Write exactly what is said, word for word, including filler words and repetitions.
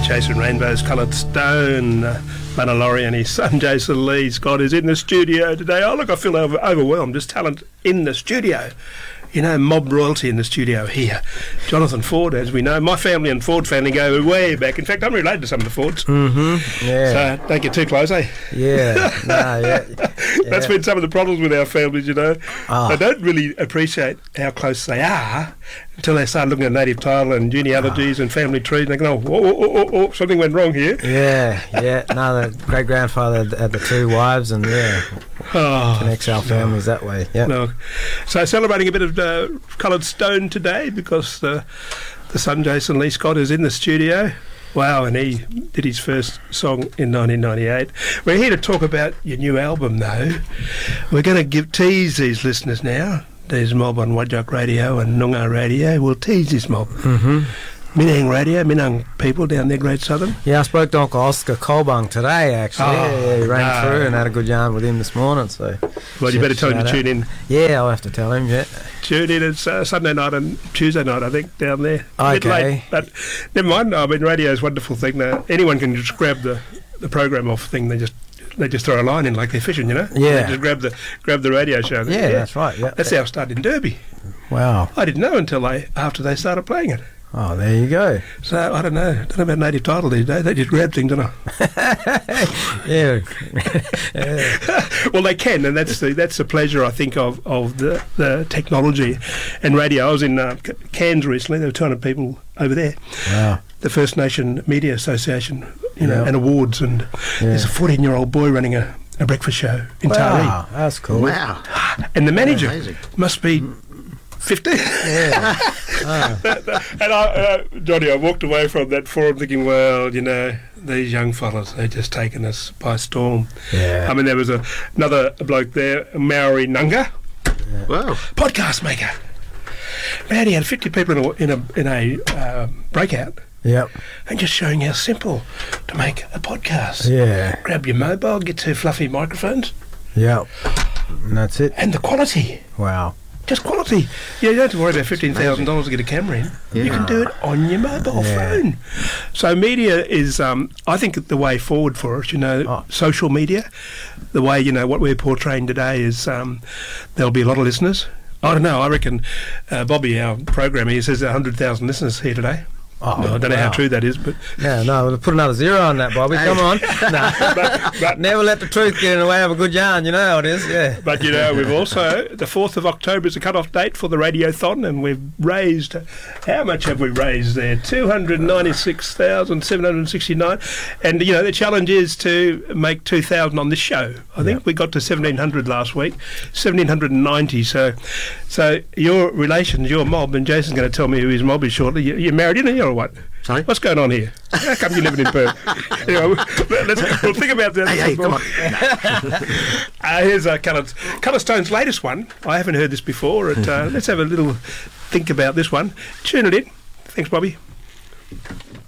Chasing Rainbows, Coloured Stone. Uh, Lana Laurie and his son Jason Lee Scott is in the studio today. Oh look, I feel over- overwhelmed. There's talent in the studio. You know, mob royalty in the studio here. Jonathan Ford, as we know. My family and Ford family go way back. In fact, I'm related to some of the Fords. Mm-hmm. Yeah. So don't get too close, eh? Yeah. No, yeah. That's yeah. been some of the problems with our families, you know. Oh. They don't really appreciate how close they are until they start looking at native title and genealogies oh. and family trees and they go, oh, oh, oh, oh, oh, something went wrong here. Yeah, yeah. No, the great-grandfather had, had the two wives and, yeah, oh, connects our families no. that way. Yeah. No. So celebrating a bit of uh, Coloured Stone today because the, the son, Jason Lee Scott, is in the studio. Wow, and he did his first song in nineteen ninety-eight. We're here to talk about your new album, though. We're going to give tease these listeners now. There's mob on Whadjuk Radio and Noongar Radio. We'll tease this mob. Mm-hmm. Minang Radio, Minang people down there, Great Southern. Yeah, I spoke to Uncle Oscar Colbung today, actually. Oh, yeah, yeah, he ran no. through and had a good yarn with him this morning. So, well, you better tell him to tune in. Yeah, I'll have to tell him, yeah. Tune in. It's uh, Sunday night and Tuesday night, I think, down there. A bit Okay. late, but never mind. I mean, radio is a wonderful thing. Now, anyone can just grab the, the program off thing. They just they just throw a line in like they're fishing, you know? Yeah. They just grab the grab the radio show. Yeah, yeah, that's right. Yeah. That's how I started in Derby. Wow. I didn't know until they after they started playing it. Oh, there you go. So, I don't know. I don't know about native title these days. They just grab things, don't they? yeah. yeah. Well, they can, and that's the that's the pleasure, I think, of, of the, the technology and radio. I was in uh, Cairns recently. There were two hundred people over there. Wow. The First Nation Media Association, you know, Yeah. and awards. And Yeah. there's a fourteen-year-old boy running a, a breakfast show in Wow, that's cool. Wow. Taree. And the manager Amazing. must be fifty. Yeah. Oh. And I, uh, Johnny, I walked away from that forum thinking, well, you know, these young fellas, they're just taking us by storm. Yeah. I mean, there was a, another bloke there, Maori Nunga, Wow. podcast maker. Man, he had fifty people in a, in a, in a uh, breakout Yep. and just showing how simple to make a podcast. Yeah. Grab your mobile, get two fluffy microphones, Yep. And that's it. and the quality. Wow. Just quality. Yeah, you don't have to worry about fifteen thousand dollars to get a camera in. Yeah. You can do it on your mobile Yeah. phone. So media is, um, I think, the way forward for us, you know, Oh. social media. The way, you know, what we're portraying today is um, there'll be a lot of listeners. I don't know, I reckon uh, Bobby, our programmer, he says one hundred thousand listeners here today. Oh, No, I don't know how wow. true that is, but Yeah, no, we'll put another zero on that, Bobby. Come on. No. but, but Never let the truth get in the way of a good yarn, you know how it is, yeah. But, you know, we've also, the fourth of October is the cut-off date for the Radiothon, and we've raised, how much have we raised there? two hundred ninety-six thousand seven hundred sixty-nine. And, you know, the challenge is to make two thousand on this show. I think Yep. we got to seventeen hundred last week, seventeen ninety. So so your relations, your mob, and Jason's going to tell me who his mob is shortly. You, you're married, isn't you, or what? Sorry? What's going on here? How come you're living in Perth? Anyway, let's, we'll think about that. Hey, hey, come on. Uh, here's uh, Coloured, Coloured Stone's latest one. I haven't heard this before. It, uh, let's have a little think about this one. Tune it in. Thanks, Bobby.